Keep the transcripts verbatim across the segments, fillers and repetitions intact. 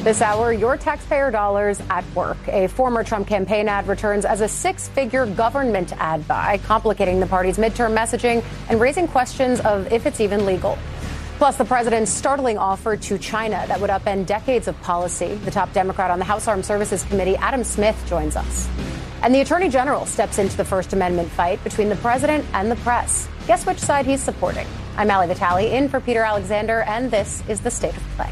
This hour, your taxpayer dollars at work. A former Trump campaign ad returns as a six-figure government ad buy, complicating the party's midterm messaging and raising questions of if it's even legal. Plus, the president's startling offer to China that would upend decades of policy. The top Democrat on the House Armed Services Committee, Adam Smith, joins us. And the Attorney General steps into the First Amendment fight between the president and the press. Guess which side he's supporting? I'm Ali Vitale, in for Peter Alexander, and this is the State of Play.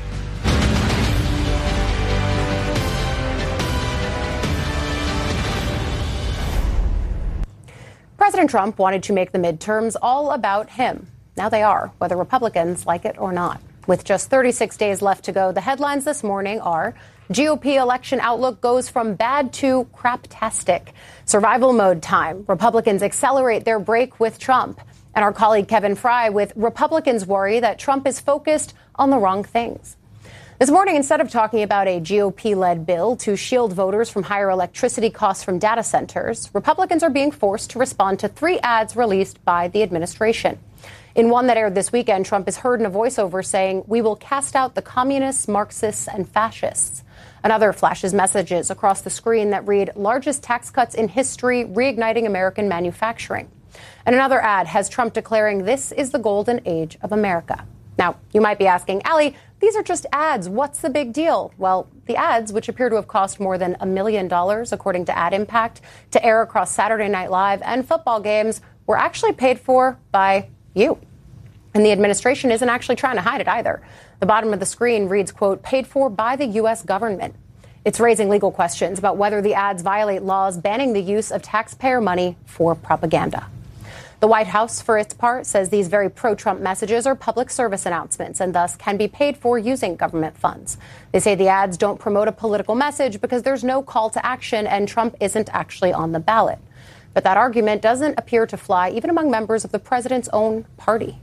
President Trump wanted to make the midterms all about him. Now they are, whether Republicans like it or not. With just thirty-six days left to go, the headlines this morning are G O P election outlook goes from bad to craptastic. Survival mode time. Republicans accelerate their break with Trump. And our colleague Kevin Fry with Republicans worry that Trump is focused on the wrong things. This morning, instead of talking about a G O P-led bill to shield voters from higher electricity costs from data centers, Republicans are being forced to respond to three ads released by the administration. In one that aired this weekend, Trump is heard in a voiceover saying, "We will cast out the communists, Marxists, and fascists." Another flashes messages across the screen that read, "Largest tax cuts in history, reigniting American manufacturing." And another ad has Trump declaring, "This is the golden age of America." Now, you might be asking, Ali, these are just ads. What's the big deal? Well, the ads, which appear to have cost more than a million dollars, according to Ad Impact, to air across Saturday Night Live and football games, were actually paid for by you. And the administration isn't actually trying to hide it either. The bottom of the screen reads, quote, "paid for by the U S government." It's raising legal questions about whether the ads violate laws banning the use of taxpayer money for propaganda. The White House, for its part, says these very pro-Trump messages are public service announcements and thus can be paid for using government funds. They say the ads don't promote a political message because there's no call to action and Trump isn't actually on the ballot. But that argument doesn't appear to fly even among members of the president's own party.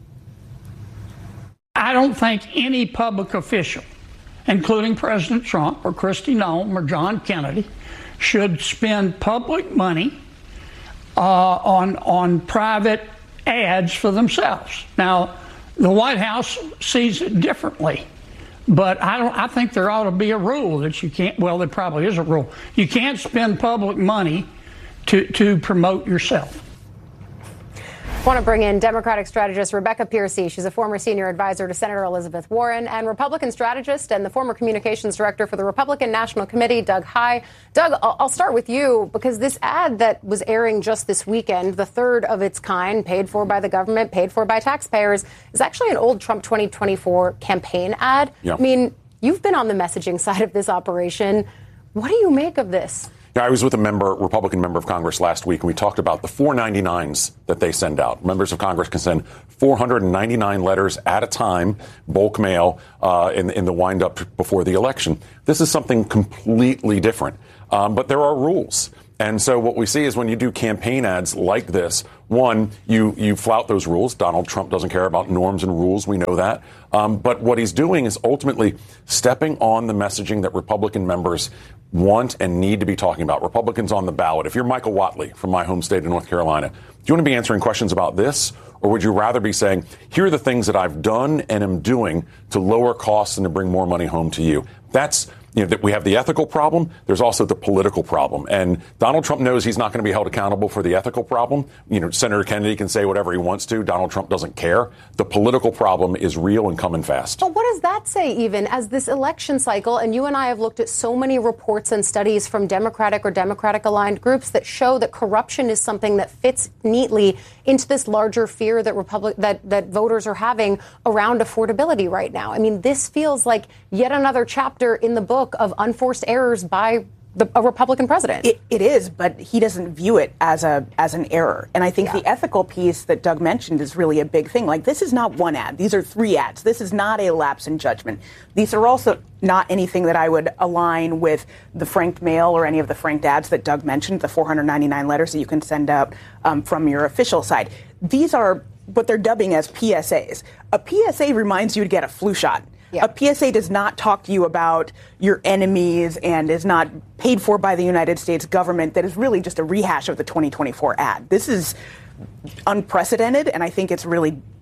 I don't think any public official, including President Trump or Kristi Noem or John Kennedy, should spend public money uh, on on private ads for themselves. Now, the White House sees it differently, but I don't. I think there ought to be a rule that you can't. Well, there probably is a rule. You can't spend public money to to promote yourself. I want to bring in Democratic strategist Rebecca Piercy. She's a former senior advisor to Senator Elizabeth Warren, and Republican strategist and the former communications director for the Republican National Committee, Doug Heye. Doug, I'll start with you because this ad that was airing just this weekend, the third of its kind, paid for by the government, paid for by taxpayers, is actually an old Trump twenty twenty-four campaign ad. Yeah. I mean, you've been on the messaging side of this operation. What do you make of this? Yeah, I was with a member, Republican member of Congress last week, and we talked about the four ninety-nines that they send out. Members of Congress can send four hundred ninety-nine letters at a time, bulk mail, uh, in, in the wind-up before the election. This is something completely different. Um, but there are rules. And so what we see is when you do campaign ads like this, one, you, you flout those rules. Donald Trump doesn't care about norms and rules. We know that. Um, but what he's doing is ultimately stepping on the messaging that Republican members want and need to be talking about. Republicans on the ballot. If you're Michael Whatley from my home state of North Carolina, do you want to be answering questions about this? Or would you rather be saying, here are the things that I've done and am doing to lower costs and to bring more money home to you? That's, you know, that we have the ethical problem. There's also the political problem. And Donald Trump knows he's not going to be held accountable for the ethical problem. You know, Senator Kennedy can say whatever he wants to. Donald Trump doesn't care. The political problem is real and coming fast. But what does that say even as this election cycle? And you and I have looked at so many reports and studies from Democratic or Democratic aligned groups that show that corruption is something that fits neatly into this larger fear that Republic that, that voters are having around affordability right now. I mean, this feels like yet another chapter in the book of unforced errors by the, a Republican president. It, it is, but he doesn't view it as a as an error. And I think yeah. the ethical piece that Doug mentioned is really a big thing. Like, this is not one ad. These are three ads. This is not a lapse in judgment. These are also not anything that I would align with the franked mail or any of the franked ads that Doug mentioned, the four hundred ninety-nine letters that you can send out um, from your official side. These are what they're dubbing as P S As. A P S A reminds you to get a flu shot. Yeah. A P S A does not talk to you about your enemies and is not paid for by the United States government. That is really just a rehash of the twenty twenty-four ad. This is unprecedented, and I think it's really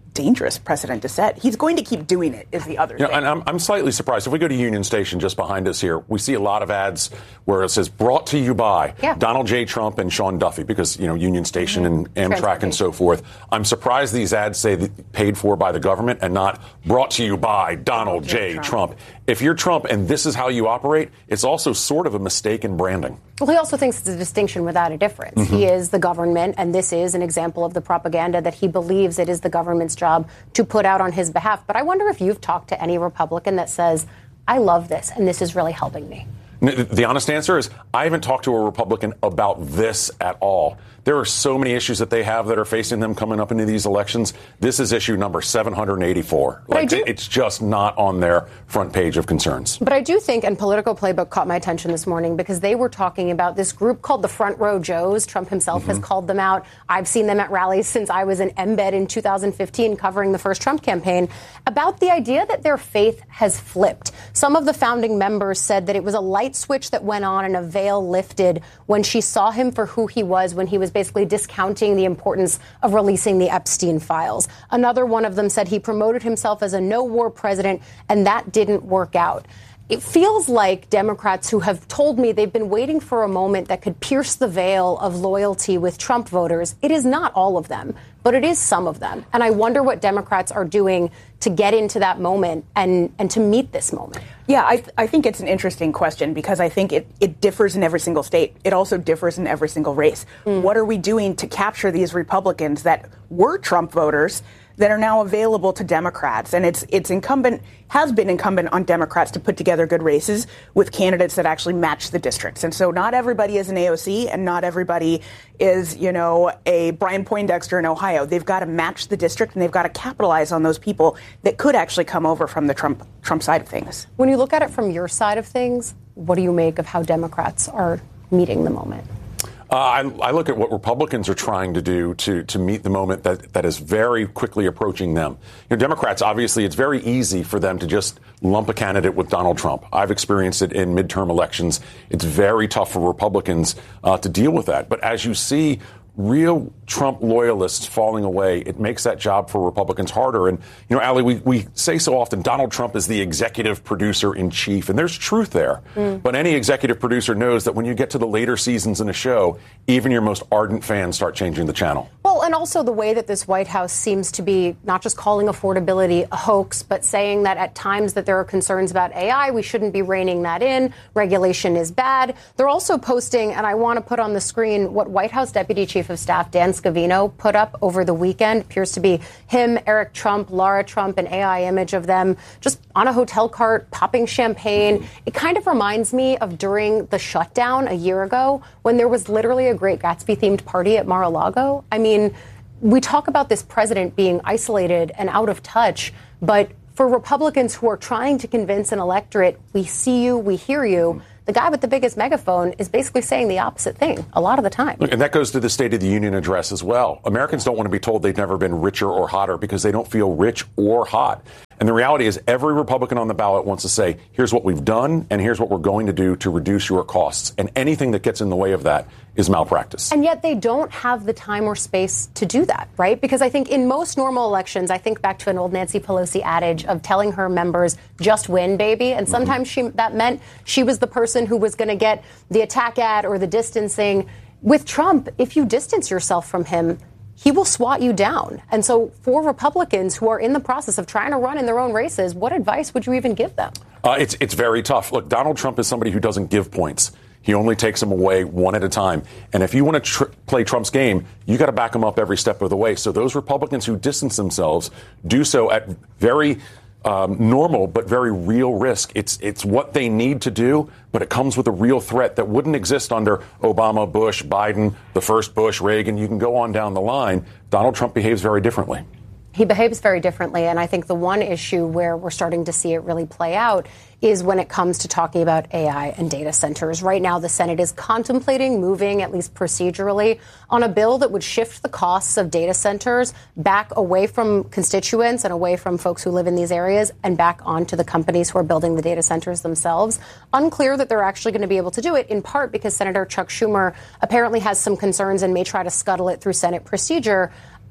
dangerous precedent to set. He's going to keep doing it, is the other you thing. Know, and I'm, I'm slightly surprised. If we go to Union Station just behind us here, we see a lot of ads where it says brought to you by yeah. Donald J. Trump and Sean Duffy, because, you know, Union Station mm-hmm. and Amtrak and so forth. I'm surprised these ads say that paid for by the government and not brought to you by Donald J. Trump. Trump. If you're Trump and this is how you operate, it's also sort of a mistake in branding. Well, he also thinks it's a distinction without a difference. Mm-hmm. He is the government, and this is an example of the propaganda that he believes it is the government's job to put out on his behalf. But I wonder if you've talked to any Republican that says, I love this, and this is really helping me. The honest answer is I haven't talked to a Republican about this at all. There are so many issues that they have that are facing them coming up into these elections. This is issue number seven hundred eighty-four. But like, do, it's just not on their front page of concerns. But I do think, and Political Playbook caught my attention this morning because they were talking about this group called the Front Row Joes. Trump himself mm-hmm. has called them out. I've seen them at rallies since I was in embed in two thousand fifteen covering the first Trump campaign, about the idea that their faith has flipped. Some of the founding members said that it was a light switch that went on and a veil lifted when she saw him for who he was, when he was basically discounting the importance of releasing the Epstein files. Another one of them said he promoted himself as a no-war president, and that didn't work out. It feels like Democrats who have told me they've been waiting for a moment that could pierce the veil of loyalty with Trump voters. It is not all of them, but it is some of them. And I wonder what Democrats are doing to get into that moment and, and to meet this moment. Yeah, I, th- I think it's an interesting question because I think it, it differs in every single state. It also differs in every single race. Mm. What are we doing to capture these Republicans that were Trump voters that are now available to Democrats? And it's it's incumbent, has been incumbent on Democrats to put together good races with candidates that actually match the districts. And so not everybody is an A O C and not everybody is, you know, a Brian Poindexter in Ohio. They've got to match the district and they've got to capitalize on those people that could actually come over from the Trump Trump side of things. When you look at it from your side of things, what do you make of how Democrats are meeting the moment? Uh, I, I look at what Republicans are trying to do to, to meet the moment that, that is very quickly approaching them. You know, Democrats, obviously, it's very easy for them to just lump a candidate with Donald Trump. I've experienced it in midterm elections. It's very tough for Republicans uh, to deal with that. But as you see real Trump loyalists falling away, it makes that job for Republicans harder. And, you know, Ali, we, we say so often Donald Trump is the executive producer in chief, and there's truth there. Mm. But any executive producer knows that when you get to the later seasons in a show, even your most ardent fans start changing the channel. Well, and also the way that this White House seems to be not just calling affordability a hoax, but saying that at times that there are concerns about A I, we shouldn't be reining that in. Regulation is bad. They're also posting, and I want to put on the screen what White House Deputy Chief of Staff Dan Scavino put up over the weekend. Appears to be him, Eric Trump, Lara Trump, an A I image of them just on a hotel cart, popping champagne. It kind of reminds me of during the shutdown a year ago when there was literally a Great Gatsby-themed party at Mar-a-Lago. I mean, we talk about this president being isolated and out of touch, but for Republicans who are trying to convince an electorate, we see you, we hear you, the guy with the biggest megaphone is basically saying the opposite thing a lot of the time. And that goes to the State of the Union address as well. Americans don't want to be told they've never been richer or hotter because they don't feel rich or hot. And the reality is every Republican on the ballot wants to say, here's what we've done and here's what we're going to do to reduce your costs. And anything that gets in the way of that is malpractice. And yet they don't have the time or space to do that, right? Because I think in most normal elections, I think back to an old Nancy Pelosi adage of telling her members, just win, baby. And sometimes mm-hmm. she that meant she was the person who was going to get the attack ad or the distancing. With Trump, if you distance yourself from him, he will swat you down. And so for Republicans who are in the process of trying to run in their own races, what advice would you even give them? Uh, it's it's very tough. Look, Donald Trump is somebody who doesn't give points. He only takes them away one at a time. And if you want to tr- play Trump's game, you got to back him up every step of the way. So those Republicans who distance themselves do so at very um, normal but very real risk. It's it's what they need to do, but it comes with a real threat that wouldn't exist under Obama, Bush, Biden, the first Bush, Reagan. You can go on down the line. Donald Trump behaves very differently. He behaves very differently. And I think the one issue where we're starting to see it really play out is when it comes to talking about A I and data centers. Right now, the Senate is contemplating moving, at least procedurally, on a bill that would shift the costs of data centers back away from constituents and away from folks who live in these areas and back onto the companies who are building the data centers themselves. Unclear that they're actually going to be able to do it, in part because Senator Chuck Schumer apparently has some concerns and may try to scuttle it through Senate procedure.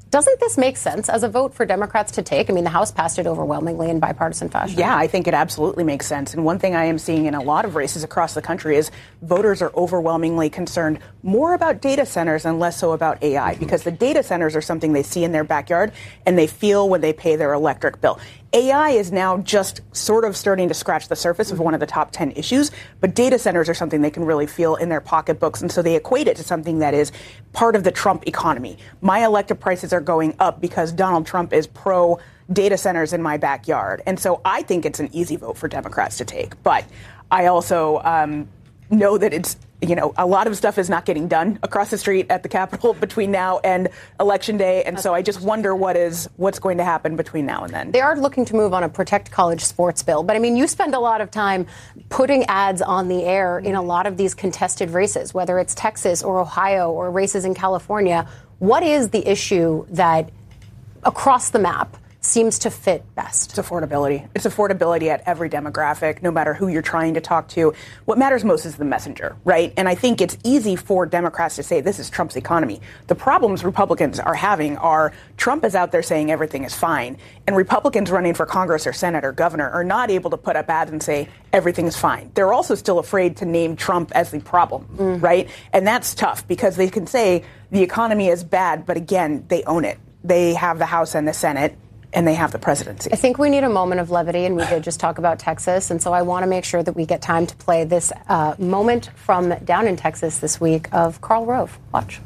Doesn't this make sense as a vote for Democrats to take? I mean, the House passed it overwhelmingly in bipartisan fashion. Yeah, I think it absolutely makes sense. And one thing I am seeing in a lot of races across the country is voters are overwhelmingly concerned more about data centers and less so about A I, because the data centers are something they see in their backyard and they feel when they pay their electric bill. A I is now just sort of starting to scratch the surface of one of the top ten issues, but data centers are something they can really feel in their pocketbooks, and so they equate it to something that is part of the Trump economy. My electric prices are going up because Donald Trump is pro data centers in my backyard, and so I think it's an easy vote for Democrats to take. But I also um, know that it's, you know, a lot of stuff is not getting done across the street at the Capitol between now and Election Day. And so I just wonder what is what's going to happen between now and then. They are looking to move on a Protect College Sports bill. But I mean, you spend a lot of time putting ads on the air in a lot of these contested races, whether it's Texas or Ohio or races in California. What is the issue that across the map seems to fit best? It's affordability. It's affordability at every demographic, no matter who you're trying to talk to. What matters most is the messenger, right? And I think it's easy for Democrats to say this is Trump's economy. The problems Republicans are having are Trump is out there saying everything is fine, and Republicans running for Congress or Senate or governor are not able to put up ads and say everything is fine. They're also still afraid to name Trump as the problem, mm. right? And that's tough because they can say the economy is bad, but again, they own it. They have the House and the Senate, and they have the presidency. I think we need a moment of levity, and we did just talk about Texas, and so I want to make sure that we get time to play this uh, moment from down in Texas this week of Karl Rove. Watch.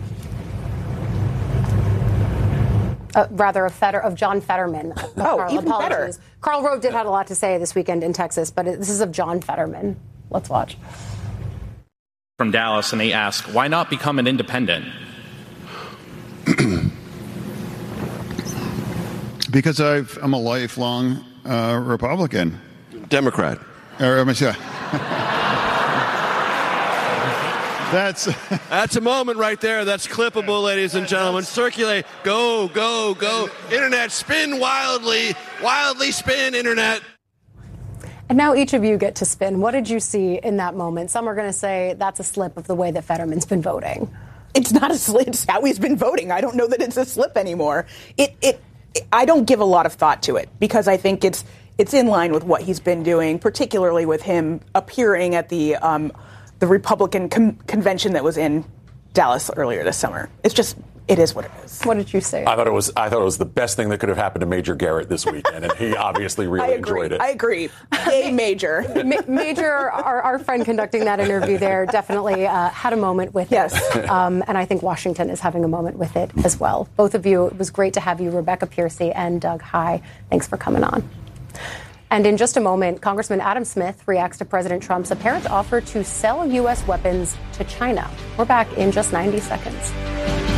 Uh, rather, of, Feder- of John Fetterman. Uh, oh, Karl, even apologies. better. Karl Rove did have a lot to say this weekend in Texas, but it, this is of John Fetterman. Let's watch. From Dallas, and they ask, why not become an independent? Because I've, I'm a lifelong uh, Republican. Democrat. Or, I'm sorry. That's That's a moment right there. That's clippable, ladies and gentlemen. Circulate. Go, go, go. Internet, spin wildly. Wildly spin, Internet. And now each of you get to spin. What did you see in that moment? Some are going to say that's a slip of the way that Fetterman's been voting. It's not a slip. It's how he's been voting. I don't know that it's a slip anymore. It, it, I don't give a lot of thought to it because I think it's it's in line with what he's been doing, particularly with him appearing at the um, the Republican com- convention that was in Dallas earlier this summer. It's just it is what it is. What did you say? I thought it was I thought it was the best thing that could have happened to Major Garrett this weekend, and he obviously really I agree. enjoyed it. I agree. Yay, Major. Ma- Major, our, our friend conducting that interview there, definitely uh, had a moment with yes. it. Um, and I think Washington is having a moment with it as well. Both of you, it was great to have you, Rebecca Piercy and Doug Heye. Thanks for coming on. And in just a moment, Congressman Adam Smith reacts to President Trump's apparent offer to sell U S weapons to China. We're back in just ninety seconds.